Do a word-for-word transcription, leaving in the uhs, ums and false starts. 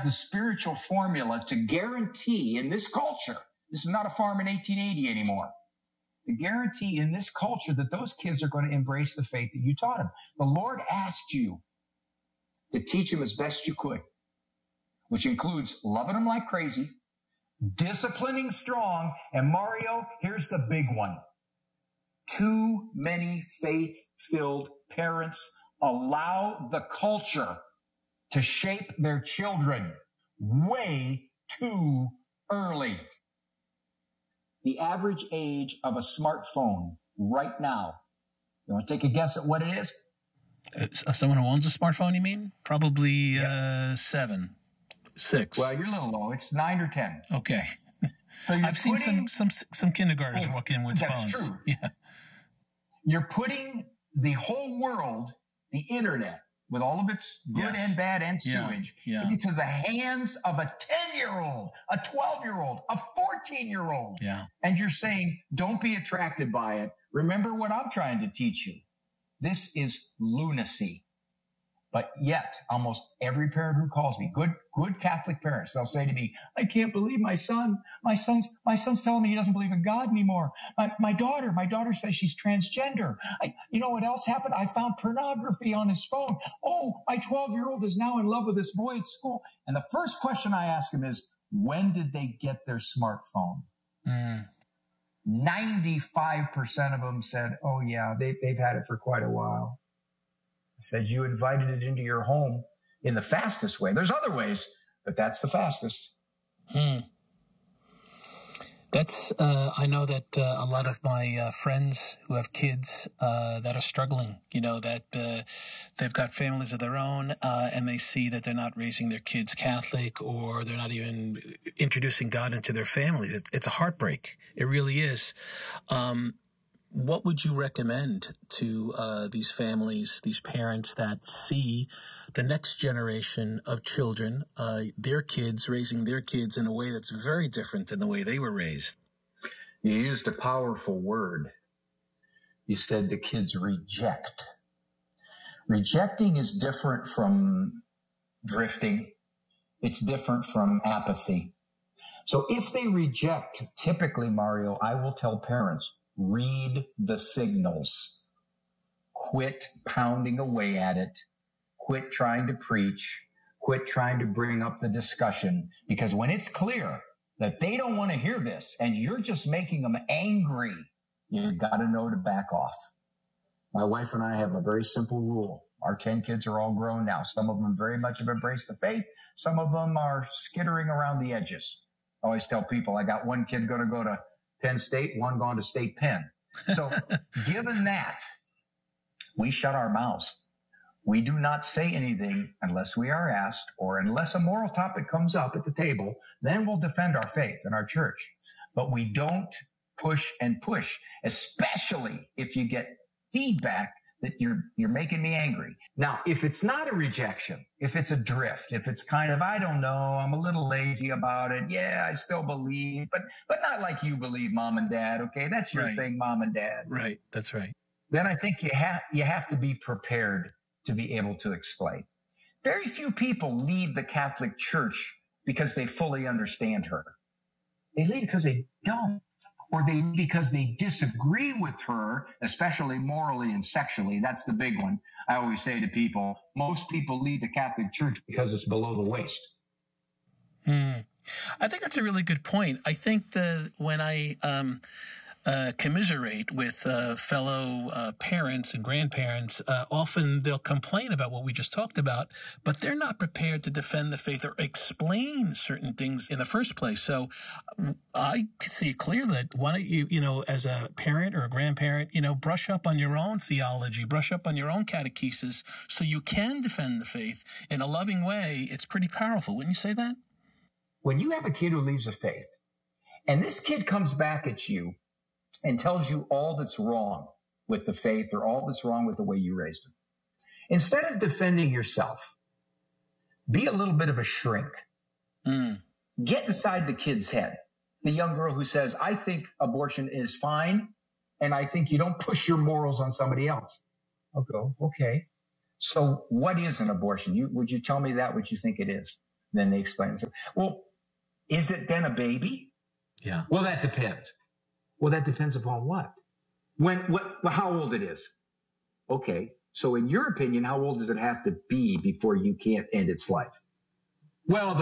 the spiritual formula to guarantee in this culture, this is not a farm in eighteen eighty anymore, the guarantee in this culture that those kids are going to embrace the faith that you taught them. The Lord asked you to teach them as best you could, which includes loving them like crazy, disciplining strong, and Mario, here's the big one. Too many faith-filled parents allow the culture to shape their children way too early. The average age of a smartphone right now, you want to take a guess at what it is? Uh, someone who owns a smartphone, you mean? Probably yeah. uh, seven, six. Well, you're a little low. It's nine or ten. Okay. So I've putting, seen some, some some kindergartners oh, walk in with that's phones. That's true. Yeah. You're putting the whole world, the internet, with all of its good yes. and bad and sewage, yeah. Yeah. into the hands of a ten-year-old, a twelve-year-old, a fourteen-year-old. Yeah. And you're saying, don't be attracted by it. Remember what I'm trying to teach you. This is lunacy. But yet, almost every parent who calls me, good, good Catholic parents, they'll say to me, I can't believe my son, my son's, my son's telling me he doesn't believe in God anymore. My, my daughter, my daughter says she's transgender. I, you know what else happened? I found pornography on his phone. Oh, my twelve-year-old is now in love with this boy at school. And the first question I ask him is, when did they get their smartphone? Mm. ninety-five percent of them said, oh yeah, they, they've had it for quite a while. I said, you invited it into your home in the fastest way. There's other ways, but that's the fastest. Hmm. That's, uh, I know that uh, a lot of my uh, friends who have kids uh, that are struggling, you know, that uh, they've got families of their own uh, and they see that they're not raising their kids Catholic or they're not even introducing God into their families. It, it's a heartbreak. It really is. Um, what would you recommend to uh, these families, these parents that see the next generation of children, uh, their kids, raising their kids in a way that's very different than the way they were raised? You used a powerful word. You said the kids reject. Rejecting is different from drifting. It's different from apathy. So if they reject, typically, Mario, I will tell parents, read the signals. Quit pounding away at it. Quit trying to preach. Quit trying to bring up the discussion. Because when it's clear that they don't want to hear this and you're just making them angry, you got to know to back off. My wife and I have a very simple rule. Our ten kids are all grown now. Some of them very much have embraced the faith. Some of them are skittering around the edges. I always tell people I got one kid going to go to Penn State, one gone to State Penn. So given that, we shut our mouths. We do not say anything unless we are asked or unless a moral topic comes up at the table. Then we'll defend our faith in our church. But we don't push and push, especially if you get feedback that you're, you're making me angry. Now, if it's not a rejection, if it's a drift, if it's kind of, I don't know, I'm a little lazy about it. Yeah, I still believe, but, but not like you believe, mom and dad. Okay. That's your right. thing, mom and dad. Right. That's right. Then I think you have, you have to be prepared to be able to explain. Very few people leave the Catholic Church because they fully understand her. They leave because they don't. Or they because they disagree with her, especially morally and sexually. That's the big one. I always say to people, most people leave the Catholic Church because it's below the waist. Hmm. I think that's a really good point. I think that when I um, uh, commiserate with uh, fellow uh, parents and grandparents, uh, often they'll complain about what we just talked about, but they're not prepared to defend the faith or explain certain things in the first place. So I see clearly that why don't you, you know, as a parent or a grandparent, you know, brush up on your own theology, brush up on your own catechesis so you can defend the faith in a loving way. It's pretty powerful. Wouldn't you say that? When you have a kid who leaves the faith and this kid comes back at you and tells you all that's wrong with the faith or all that's wrong with the way you raised him, instead of defending yourself, be a little bit of a shrink. Mm. Get inside the kid's head. The young girl who says, I think abortion is fine, and I think you don't push your morals on somebody else. I'll go, okay. So what is an abortion? You, would you tell me that, what you think it is? Then they explain it. Well, is it then a baby? Yeah. Well, that depends. Well, that depends upon what? When, what, well, how old it is. Okay. So in your opinion, how old does it have to be before you can't end its life? Well,